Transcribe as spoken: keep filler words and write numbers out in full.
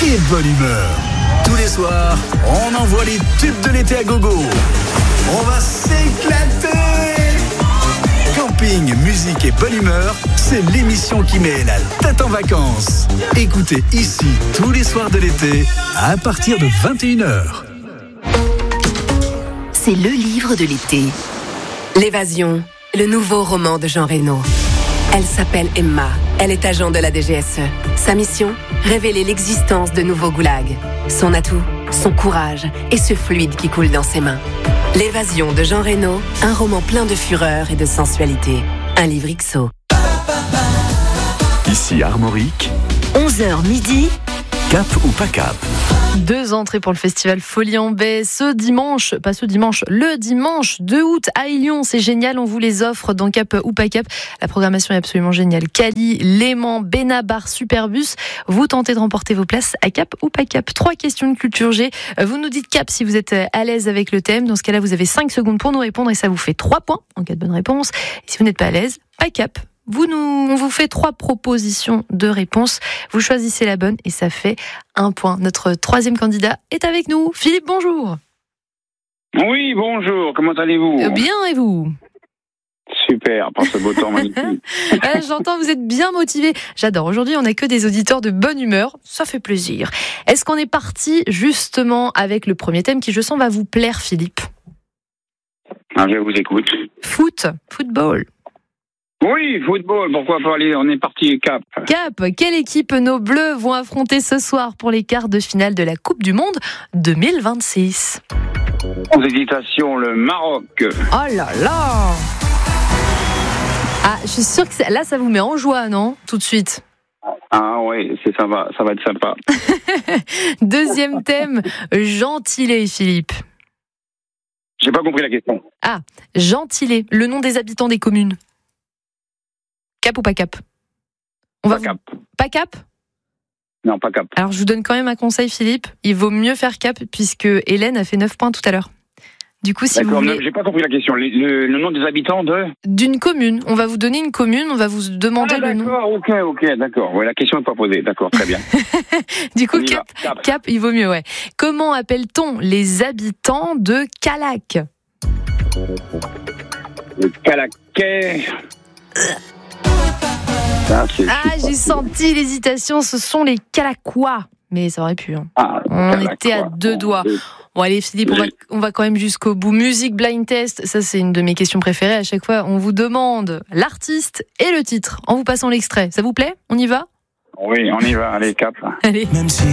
et bonne humeur. Tous les soirs, on envoie les tubes de l'été à gogo. On va s'éclater. Camping, musique et bonne humeur, c'est l'émission qui met la tête en vacances. Écoutez ici tous les soirs de l'été à partir de vingt et une heures. C'est le livre de l'été. L'évasion, le nouveau roman de Jean Reno. Elle s'appelle Emma. Elle est agent de la D G S E. Sa mission, révéler l'existence de nouveaux goulags. Son atout, son courage et ce fluide qui coule dans ses mains. L'évasion de Jean Reno, un roman plein de fureur et de sensualité. Un livre X O. Ici Armorique. onze heures midi. Cap ou pas cap? Deux entrées pour le festival Folie en Baie ce dimanche, pas ce dimanche, le dimanche deux août à Lyon. C'est génial, on vous les offre dans Cap ou pas cap. La programmation est absolument géniale. Cali, Léman, Benabar, Superbus. Vous tentez de remporter vos places à Cap ou pas cap. Trois questions de culture G. Vous nous dites Cap si vous êtes à l'aise avec le thème. Dans ce cas-là, vous avez cinq secondes pour nous répondre et ça vous fait trois points en cas de bonne réponse. Et si vous n'êtes pas à l'aise, pas Cap. Vous nous, on vous fait trois propositions de réponse. Vous choisissez la bonne et ça fait un point. Notre troisième candidat est avec nous. Philippe, bonjour. Oui, bonjour. Comment allez-vous ? Bien, et vous ? Super, par ce beau temps magnifique. euh, J'entends, vous êtes bien motivé. J'adore. Aujourd'hui, on n'a que des auditeurs de bonne humeur. Ça fait plaisir. Est-ce qu'on est parti justement avec le premier thème qui, je sens, va vous plaire, Philippe ? Ah, je vous écoute. Foot, football. Oui, football, pourquoi pas aller, on est parti Cap. Cap, quelle équipe nos Bleus vont affronter ce soir pour les quarts de finale de la Coupe du Monde deux mille vingt-six ? Sans hésitation, le Maroc. Oh là là ! Ah, je suis sûre que ça, là, ça vous met en joie, non ? Tout de suite. Ah oui, c'est, ça, va, ça va être sympa. Deuxième thème, gentilé, Philippe. J'ai pas compris la question. Ah, gentilé, le nom des habitants des communes. Cap ou pas cap ? On Pas va Cap. Vous... Pas cap ? Non, pas Cap. Alors, je vous donne quand même un conseil, Philippe. Il vaut mieux faire cap, puisque Hélène a fait neuf points tout à l'heure. Du coup, si D'accord, vous voulez... j'ai pas compris la question. Le, le, le nom des habitants de... D'une commune. On va vous donner une commune, on va vous demander ah, le nom. D'accord, ok, ok, d'accord. Ouais, la question n'est pas posée. D'accord, très bien. Du coup, cap, cap, cap, il vaut mieux, ouais. Comment appelle-t-on les habitants de Calac ? Le Calaquais... Ah, ah j'ai senti l'hésitation, ce sont les Calaquois. Mais ça aurait pu. Hein. Ah, on Calaquois. Était à deux doigts. Bon, allez, Philippe, on va, on va quand même jusqu'au bout. Musique blind test, ça c'est une de mes questions préférées. À chaque fois, on vous demande l'artiste et le titre en vous passant l'extrait. Ça vous plaît ? On y va ? Oui, on y va. Allez, Cap. Allez. Même si